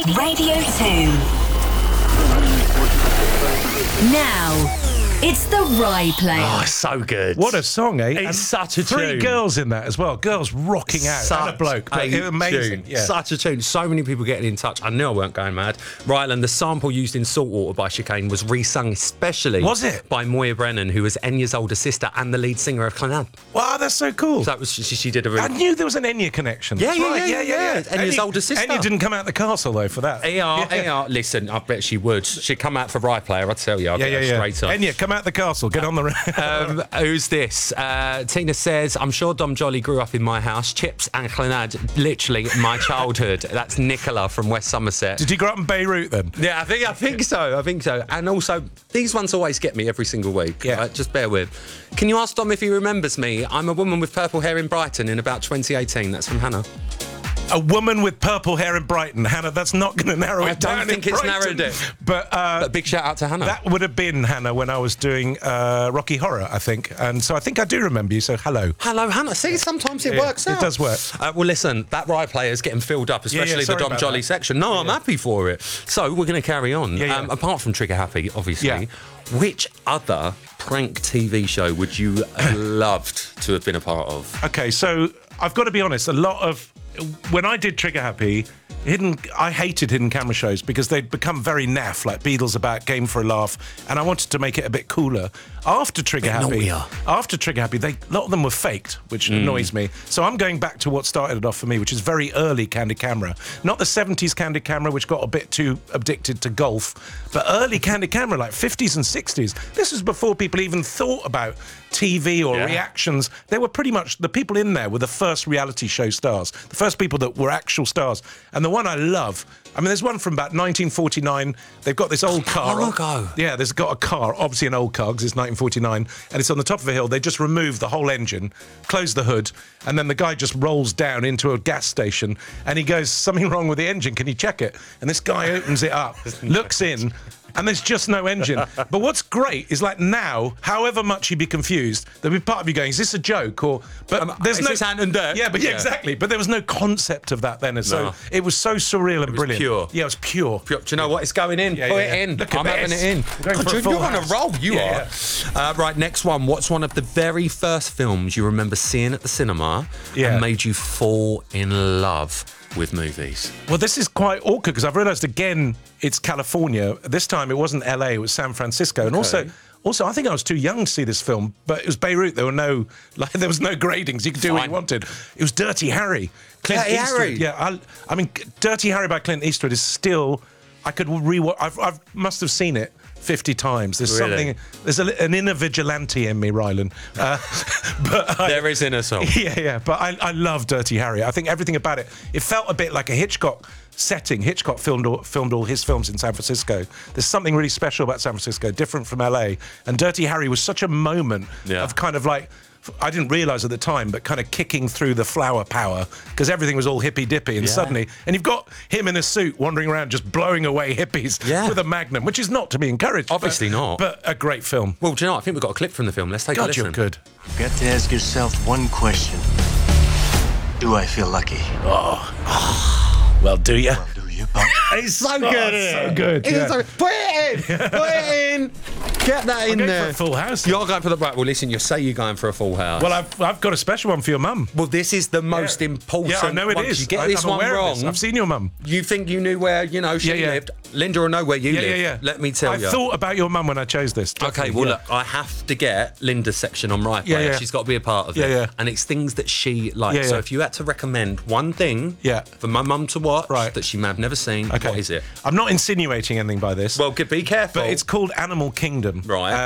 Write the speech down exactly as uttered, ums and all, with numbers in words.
Radio two. Now, it's the Rye Player. Oh, so good. What a song, eh? It's And such a three tune. girls in that as well. Girls rocking out. Such and a bloke. But a amazing. tune. Yeah. Such a tune. So many people getting in touch. I knew I weren't going mad. Ryland, the sample used in Saltwater by Chicane was re-sung especially Was it? by Moya Brennan, who was Enya's older sister and the lead singer of Clannad. Wow, that's so cool. So that was she, she did a really... I knew there was an Enya connection. Yeah, That's yeah, right. yeah, yeah, yeah. Enya's Enya- older sister. Enya didn't come out the castle, though, for that. A R, A R, listen, I bet she would. She'd come out for Rye Player, I tell you. I'll Yeah, get yeah, her yeah. straight up. Enya, come out the castle. Get on the... Um, who's this? Uh, Tina says, I'm sure Dom Jolly grew up in my house. Chips and Clannad, literally my childhood. That's Nicola from West Somerset. Did you grow up in Beirut, then? Yeah, I think I think so. I think so. And also, these ones always get me every single week. Yeah. Right? Just bear with. Can you ask Dom if he remembers me? I'm a woman with purple hair in Brighton in about twenty eighteen. That's from Hannah. A woman with purple hair in Brighton. Hannah, that's not going to narrow I it don't down think in it's Brighton. narrowed it. But, uh, But big shout out to Hannah. that would have been, Hannah, when I was doing uh, Rocky Horror, I think. And so I think I do remember you, so hello. Hello, Hannah. See, sometimes it Yeah, works it out. does work. Uh, well, listen, that Rye Player is getting filled up, Yeah, yeah, especially sorry the Dom about Jolly that. section. No, I'm Yeah. happy for it. So we're going to carry on. Yeah, yeah. Um, apart from Trigger Happy, obviously, Yeah. which other prank T V show would you have loved to have been a part of? Okay, so I've got to be honest, a lot of... When I did Trigger Happy, hidden, I hated hidden camera shows because they'd become very naff, like Beatles About, Game for a Laugh, and I wanted to make it a bit cooler. After Trigger Happy, naughtier. after Trigger Happy, they, a lot of them were faked, which annoys me. So I'm going back to what started it off for me, which is very early Candid Camera. Not the seventies Candid Camera, which got a bit too addicted to golf, but early Candid Camera, like fifties and sixties. This was before people even thought about T V or Yeah. reactions. They were pretty much, the people in there were the first reality show stars, the first people that were actual stars. And the one I love, I mean, there's one from about nineteen forty-nine. They've got this old car. long ago. Yeah, there's got a car, obviously an old car because it's nineteen forty-nine, and it's on the top of a hill. They just remove the whole engine, close the hood, and then the guy just rolls down into a gas station, and he goes, something wrong with the engine, can you check it? And this guy opens it up, looks in, and there's just no engine. But what's great is, like, now, however much you'd be confused, there'd be part of you going, is this a joke? Or, but Um, there's is no... this Ant and Dec? Yeah, but yeah, Yeah. exactly. But there was no concept of that then. And so No. it was so surreal and was brilliant. pure. Yeah, it was pure. Do you know what? It's going in. Yeah, Put yeah, it yeah. in. Look at I'm having this. it in. We're going God, for a you're full you're on a house. roll. You Yeah, are. Uh, right, next one. What's one of the very first films you remember seeing at the cinema Yeah. and made you fall in love with movies? Well, this is quite awkward because I've realised again it's California. This time it wasn't L A, it was San Francisco. And also, also I think I was too young to see this film, but it was Beirut. There were no, like, there was no gradings. You could do what Fine. you wanted. It was Dirty Harry. Clint Dirty Eastwood. Harry? Yeah, I, I mean, Dirty Harry by Clint Eastwood is still, I could rewatch, I've, I've must have seen it fifty times. There's Really? something, there's a, an inner vigilante in me, Rylan. Uh, but I, There is in a song. yeah, yeah, but I, I love Dirty Harry. I think everything about it, it felt a bit like a Hitchcock setting. Hitchcock filmed all, filmed all his films in San Francisco. There's something really special about San Francisco, different from L A. And Dirty Harry was such a moment Yeah. of kind of like, I didn't realise at the time, but kind of kicking through the flower power because everything was all hippy-dippy and Yeah. suddenly, and you've got him in a suit wandering around just blowing away hippies Yeah. with a magnum, which is not to be encouraged. Obviously but, not. But a great film. Well, do you know what? I think we've got a clip from the film. Let's take a God, listen. you're good. You've got to ask yourself one question. Do I feel lucky? Well, do you? Well, do you, punk? It's so good, isn't so it? good, It's yeah. so- put it in! Put it in! Get that in going there. for a full house. You're going for the... Right, well, listen, you say you're going for a full house. Well, I've, I've got a special one for your mum. Well, this is the most important Yeah, I know it one. is. You get I, this I'm one aware of wrong, this. I've seen your mum. you think you knew where, you know, she Yeah, yeah. lived. Linda will know where you Yeah, live. yeah, yeah. Let me tell I you. thought about your mum when I chose this. Okay, definitely, well, yeah. look, I have to get Linda's section on Right Yeah, Player. yeah. She's got to be a part of Yeah, it. yeah. And it's things that she likes. Yeah, So yeah. if you had to recommend one thing Yeah. for my mum to watch Right. that she may have never seen, Okay. what is it? I'm not insinuating anything by this. Well, be careful. but it's called Animal Kingdom. Right.